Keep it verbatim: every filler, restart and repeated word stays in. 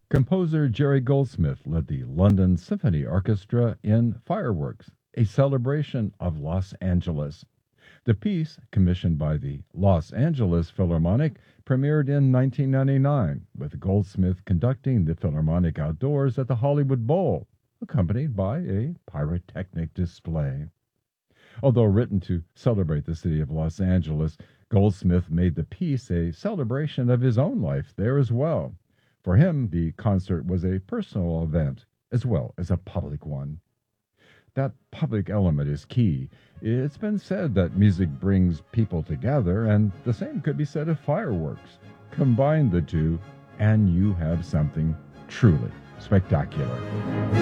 Composer Jerry Goldsmith led the London Symphony Orchestra in Fireworks, a celebration of Los Angeles. The piece, commissioned by the Los Angeles Philharmonic, premiered in nineteen ninety-nine, with Goldsmith conducting the Philharmonic outdoors at the Hollywood Bowl, accompanied by a pyrotechnic display. Although written to celebrate the city of Los Angeles, Goldsmith made the piece a celebration of his own life there as well. For him, the concert was a personal event as well as a public one. That public element is key. It's been said that music brings people together, and the same could be said of fireworks. Combine the two, and you have something truly spectacular.